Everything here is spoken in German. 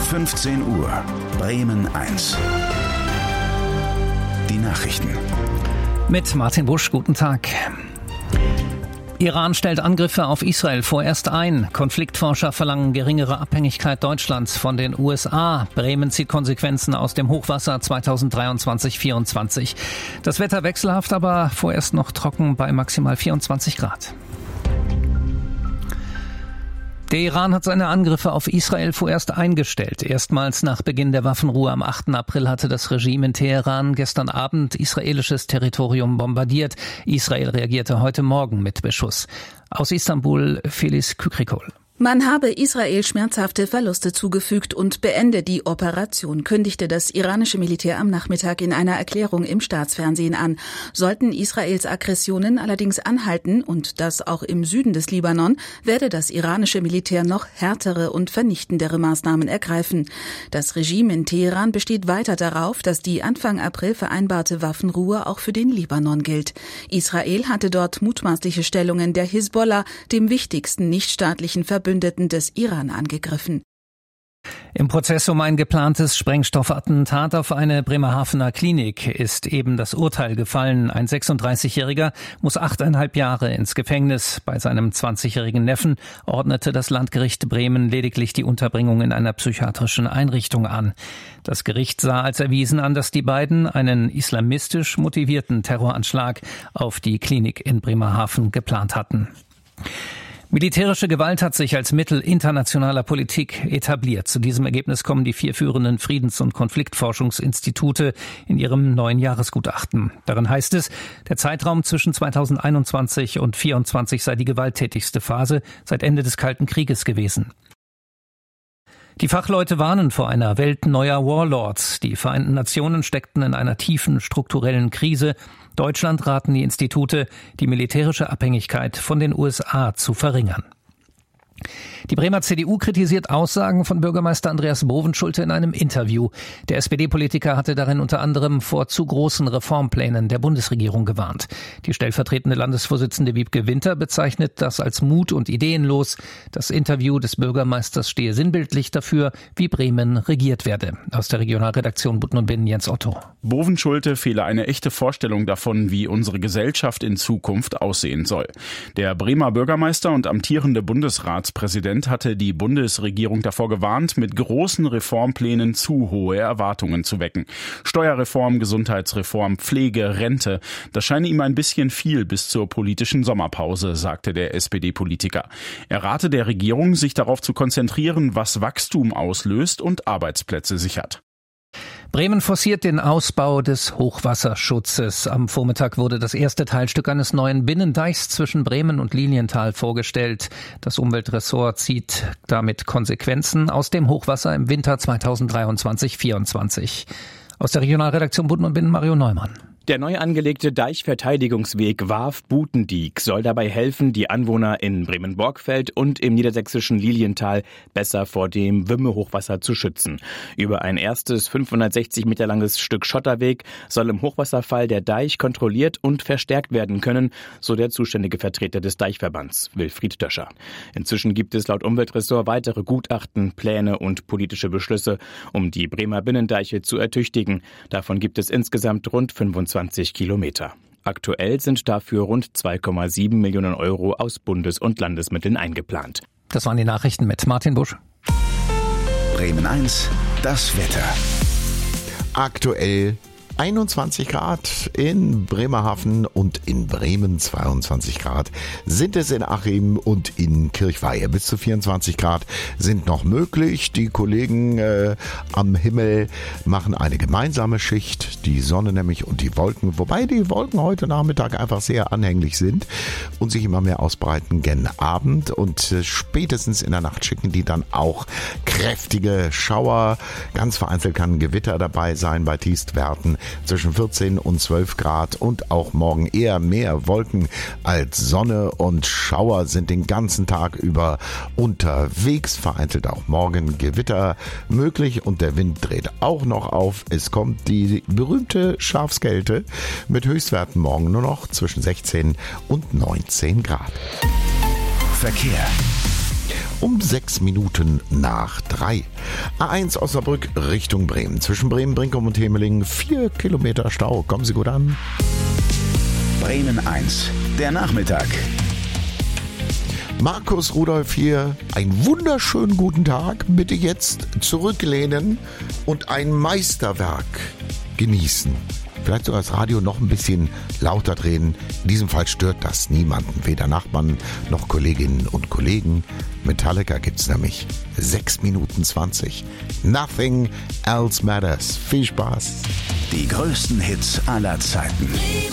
15 Uhr, Bremen 1. Die Nachrichten. Mit Martin Busch, guten Tag. Iran stellt Angriffe auf Israel vorerst ein. Konfliktforscher verlangen geringere Abhängigkeit Deutschlands von den USA. Bremen zieht Konsequenzen aus dem Hochwasser 2023-24. Das Wetter wechselhaft, aber vorerst noch trocken bei maximal 24 Grad. Der Iran hat seine Angriffe auf Israel vorerst eingestellt. Erstmals nach Beginn der Waffenruhe am 8. April hatte das Regime in Teheran gestern Abend israelisches Territorium bombardiert. Israel reagierte heute Morgen mit Beschuss. Aus Istanbul, Felice Kükrikol. Man habe Israel schmerzhafte Verluste zugefügt und beende die Operation, kündigte das iranische Militär am Nachmittag in einer Erklärung im Staatsfernsehen an. Sollten Israels Aggressionen allerdings anhalten, und das auch im Süden des Libanon, werde das iranische Militär noch härtere und vernichtendere Maßnahmen ergreifen. Das Regime in Teheran besteht weiter darauf, dass die Anfang April vereinbarte Waffenruhe auch für den Libanon gilt. Israel hatte dort mutmaßliche Stellungen der Hisbollah, dem wichtigsten nichtstaatlichen Verbündeten des Iran, angegriffen. Im Prozess um ein geplantes Sprengstoffattentat auf eine Bremerhavener Klinik ist eben das Urteil gefallen. Ein 36-Jähriger muss 8,5 Jahre ins Gefängnis. Bei seinem 20-jährigen Neffen ordnete das Landgericht Bremen lediglich die Unterbringung in einer psychiatrischen Einrichtung an. Das Gericht sah als erwiesen an, dass die beiden einen islamistisch motivierten Terroranschlag auf die Klinik in Bremerhaven geplant hatten. Militärische Gewalt hat sich als Mittel internationaler Politik etabliert. Zu diesem Ergebnis kommen die 4 führenden Friedens- und Konfliktforschungsinstitute in ihrem neuen Jahresgutachten. Darin heißt es, der Zeitraum zwischen 2021 und 2024 sei die gewalttätigste Phase seit Ende des Kalten Krieges gewesen. Die Fachleute warnen vor einer Welt neuer Warlords. Die Vereinten Nationen steckten in einer tiefen strukturellen Krise. Deutschland raten die Institute, die militärische Abhängigkeit von den USA zu verringern. Die Bremer CDU kritisiert Aussagen von Bürgermeister Andreas Bovenschulte in einem Interview. Der SPD-Politiker hatte darin unter anderem vor zu großen Reformplänen der Bundesregierung gewarnt. Die stellvertretende Landesvorsitzende Wiebke Winter bezeichnet das als mut- und ideenlos. Das Interview des Bürgermeisters stehe sinnbildlich dafür, wie Bremen regiert werde. Aus der Regionalredaktion Butten und Binnen Jens Otto. Bovenschulte fehle eine echte Vorstellung davon, wie unsere Gesellschaft in Zukunft aussehen soll. Der Bremer Bürgermeister und amtierende Bundesratspräsident hatte die Bundesregierung davor gewarnt, mit großen Reformplänen zu hohe Erwartungen zu wecken. Steuerreform, Gesundheitsreform, Pflege, Rente, das scheine ihm ein bisschen viel bis zur politischen Sommerpause, sagte der SPD-Politiker. Er rate der Regierung, sich darauf zu konzentrieren, was Wachstum auslöst und Arbeitsplätze sichert. Bremen forciert den Ausbau des Hochwasserschutzes. Am Vormittag wurde das erste Teilstück eines neuen Binnendeichs zwischen Bremen und Lilienthal vorgestellt. Das Umweltressort zieht damit Konsequenzen aus dem Hochwasser im Winter 2023-24. Aus der Regionalredaktion Butten und Binnen Mario Neumann. Der neu angelegte Deichverteidigungsweg Warf-Butendiek soll dabei helfen, die Anwohner in Bremen-Borgfeld und im niedersächsischen Lilienthal besser vor dem Wümme-Hochwasser zu schützen. Über ein erstes 560 Meter langes Stück Schotterweg soll im Hochwasserfall der Deich kontrolliert und verstärkt werden können, so der zuständige Vertreter des Deichverbands, Wilfried Döscher. Inzwischen gibt es laut Umweltressort weitere Gutachten, Pläne und politische Beschlüsse, um die Bremer Binnendeiche zu ertüchtigen. Davon gibt es insgesamt rund 25 Kilometer. Aktuell sind dafür rund 2,7 Millionen Euro aus Bundes- und Landesmitteln eingeplant. Das waren die Nachrichten mit Martin Busch. Bremen 1, das Wetter. Aktuell 21 Grad in Bremerhaven und in Bremen 22 Grad sind es in Achim und in Kirchweihe. Bis zu 24 Grad sind noch möglich. Die Kollegen am Himmel machen eine gemeinsame Schicht, die Sonne nämlich und die Wolken, wobei die Wolken heute Nachmittag einfach sehr anhänglich sind und sich immer mehr ausbreiten gen Abend und spätestens in der Nacht schicken die dann auch kräftige Schauer. Ganz vereinzelt kann Gewitter dabei sein bei Tiefstwerten zwischen 14 und 12 Grad und auch morgen eher mehr Wolken als Sonne und Schauer sind den ganzen Tag über unterwegs. Vereinzelt auch morgen Gewitter möglich und der Wind dreht auch noch auf. Es kommt die berühmte Schafskälte mit Höchstwerten morgen nur noch zwischen 16 und 19 Grad. Verkehr. um 6 Minuten nach 3. A1 Osnabrück Richtung Bremen. Zwischen Bremen, Brinkum und Hemeling 4 Kilometer Stau. Kommen Sie gut an. Bremen 1, der Nachmittag. Markus Rudolph hier. Einen wunderschönen guten Tag. Bitte jetzt zurücklehnen und ein Meisterwerk genießen. Vielleicht sogar das Radio noch ein bisschen lauter drehen. In diesem Fall stört das niemanden, weder Nachbarn noch Kolleginnen und Kollegen. Metallica gibt's nämlich 6 Minuten 20. Nothing else matters. Viel Spaß. Die größten Hits aller Zeiten.